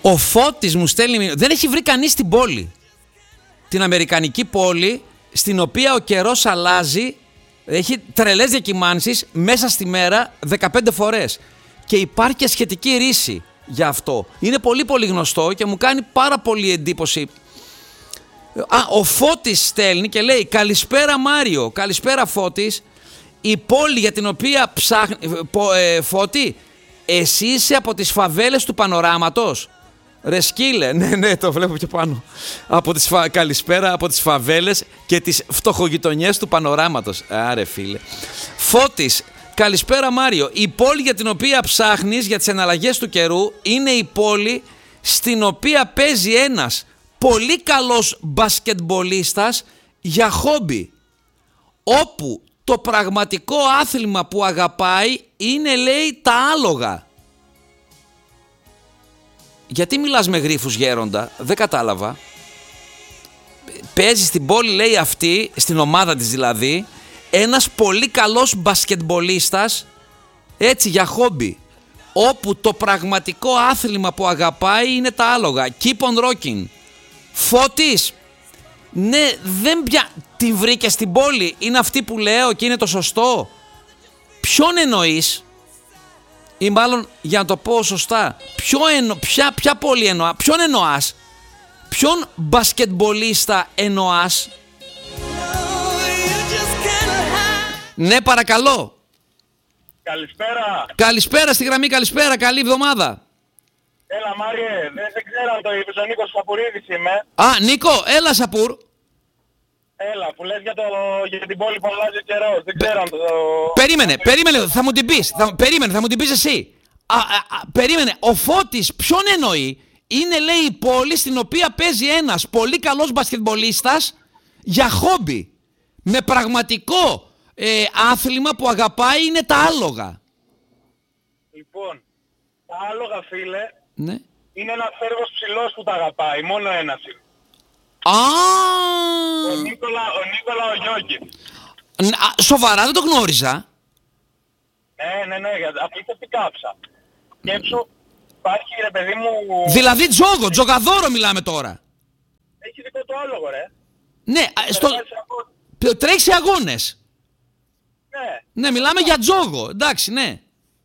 Ο Φώτης μου στέλνει. Δεν έχει βρει κανείς την πόλη. Την αμερικανική πόλη, στην οποία ο καιρός αλλάζει, έχει τρελές διακυμάνσεις μέσα στη μέρα 15 φορές. Και υπάρχει και σχετική ρίση για αυτό. Είναι πολύ πολύ γνωστό και μου κάνει πάρα πολύ εντύπωση. Ο Φώτης στέλνει και λέει: καλησπέρα Μάριο, καλησπέρα Φώτης. Η πόλη για την οποία ψάχνει. Φώτη, εσύ είσαι από τις φαβέλες του Πανοράματος? Ρε σκύλε, ναι, το βλέπω και πάνω. Καλησπέρα από τις φαβέλες και τις φτωχογειτονιές του Πανοράματος. Άρε φίλε. Φώτης, καλησπέρα Μάριο. Η πόλη για την οποία ψάχνεις για τις εναλλαγές του καιρού είναι η πόλη στην οποία παίζει ένας πολύ καλός μπασκετμπολίστας για χόμπι. Όπου το πραγματικό άθλημα που αγαπάει είναι, λέει, τα άλογα. Γιατί μιλάς με γρίφους, γέροντα? Δεν κατάλαβα. Παίζει στην πόλη, λέει, αυτή, στην ομάδα της δηλαδή, ένας πολύ καλός μπασκετμπολίστας, έτσι, για χόμπι. Όπου το πραγματικό άθλημα που αγαπάει είναι τα άλογα. Keep on rocking. Φώτης, ναι, δεν πια... Την βρήκε στην πόλη? Είναι αυτή που λέω και είναι το σωστό? Ποιον εννοείς? Ή μάλλον, για να το πω σωστά, ποια πόλη εννοά? Ποιον εννοάς? Ποιον μπασκετμπολίστα εννοάς? Ναι, παρακαλώ. Καλησπέρα. Καλησπέρα στη γραμμή, καλησπέρα, καλή εβδομάδα. Έλα Μάριε, δεν σε ξέρω αν το είπες, ο Νίκος Σαπουρίδης είμαι. Α, Νίκο, έλα Σαπούρ. Έλα, που λες για την πόλη που αλλάζει ο καιρός, δεν ξέρω αν το... Περίμενε, θα μου την πεις, θα μου την πεις εσύ. Περίμενε, ο Φώτης ποιον εννοεί? Είναι, λέει, η πόλη στην οποία παίζει ένας πολύ καλός μπασκετμπολίστας για χόμπι. Με πραγματικό άθλημα που αγαπάει είναι τα άλογα. Λοιπόν, τα άλογα, φίλε, ναι, είναι ένας έργος ψηλός που τα αγαπάει, μόνο ένας είναι. Ο Νίκολα ο Γιόκιτς. Σοβαρά, δεν το γνώριζα. Ναι, απίστευτη κάψα. Σκέψου, υπάρχει, ρε παιδί μου... Δηλαδή τζογαδόρο μιλάμε τώρα. Έχει δικό του άλογο, ρε. Ναι, τρέχει σε αγώνες. Ναι, μιλάμε για τζόγο, εντάξει, ναι.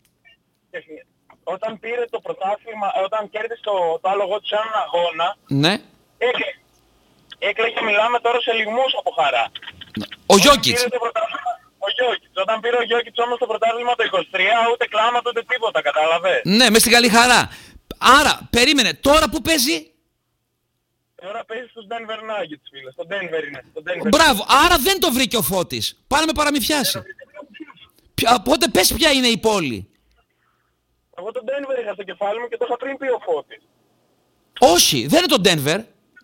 Όταν πήρε το πρωτάθλημα, όταν κέρδισε το άλογο του σε έναν αγώνα, ναι, έκλαιγε, μιλάμε τώρα σε λιγμούς από χαρά. Ο Γιόκιτς. Όταν πήρε ο Γιόκιτς όμως το πρωτάθλημα το 23, ούτε κλάματα ούτε τίποτα, κατάλαβε. Ναι, μες στην καλή χαρά. Άρα, περίμενε, τώρα που παίζει? Τώρα παίζει στους Denver Nuggets, φίλε. Στο Denver είναι. Μπράβο, άρα δεν το βρήκε ο Φώτης. Πάνε με παραμυθιάσει. Οπότε πες ποια είναι η πόλη. Εγώ το Denver είχα στο κεφάλι μου και το είχα πριν πει ο Φώτης. Όχι, δεν είναι το Denver.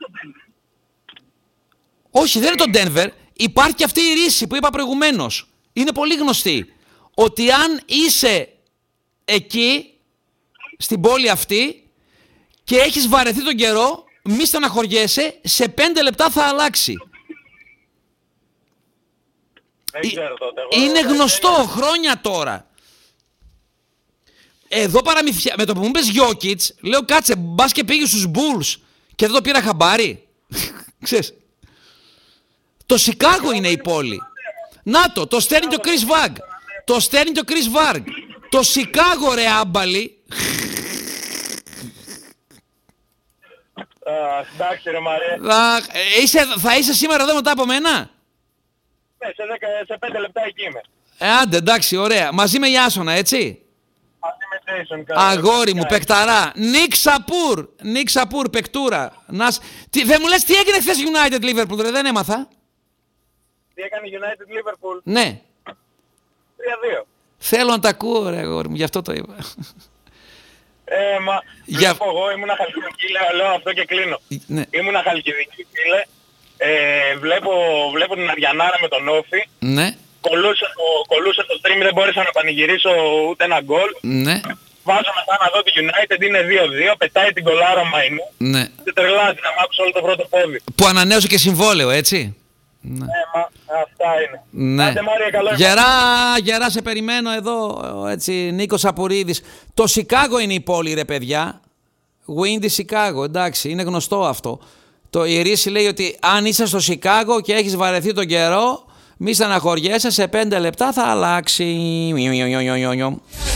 Όχι, δεν είναι το Denver. Υπάρχει και αυτή η ρίση που είπα προηγουμένως. Είναι πολύ γνωστή. Ότι αν είσαι εκεί, στην πόλη αυτή, και έχεις βαρεθεί τον καιρό, μη στεναχωριέσαι, σε 5 λεπτά θα αλλάξει. Δεν ξέρω τότε. Είναι γνωστό χρόνια τώρα. Εδώ παραμυθιά, με το που μου πες Γιόκιτς, λέω κάτσε, μπας και πήγε στους Bulls και δεν το πήρα χαμπάρι. Ξέρεις. Το Σικάγο είναι η πόλη. Να το στέλνει και ο Chris Vagg. Το στέλνει και ο Chris Vagg. Το Σικάγο, ρε άμπαλι. Εντάξει ρε Μαρέ. Θα είσαι σήμερα εδώ μετά από μένα? Ναι, σε 5 λεπτά εκεί είμαι. Άντε, εντάξει, ωραία. Μαζί με Ιάσονα, έτσι. Μαζί με Jason. Αγόρι μου, παικταρά. Νίκ Σαπούρ, παικτούρα. Δεν μου λες τι έγινε χθες United Liverpool, ρε, δεν έμαθα. Τι έκανε United Liverpool? Ναι. 3-2. Θέλω να τα ακούω, ρε αγόρι μου, γι' αυτό το είπα. Βλέπω εγώ, ήμουνα Χαλκιδική, λέω αυτό και κλείνω. Ναι. Ήμουνα Χαλκιδική, φίλε. Βλέπω την Αριανάρα με τον Όφη. Ναι. Κολούσε το stream, δεν μπόρεσα να πανηγυρίσω ούτε ένα γκολ. Ναι. Βάζω μετά να δω τη United, είναι 2-2, πετάει την κολάρα Μαϊνού. Ναι. Και τρελάζει να μ' άκουσε όλο το πρώτο πόδι. Που ανανέωσε και συμβόλαιο, έτσι. Ναι, αυτά είναι. Ναι. Άντε Μάρια, καλό Γερά σε περιμένω εδώ, έτσι, Νίκος Σαπουρίδης. Το Σικάγο είναι η πόλη, ρε παιδιά. Windy Chicago, εντάξει, είναι γνωστό αυτό. Η ρίση λέει ότι αν είσαι στο Σικάγο και έχεις βαρεθεί τον καιρό, μη στεναχωριέσαι, σε 5 λεπτά θα αλλάξει.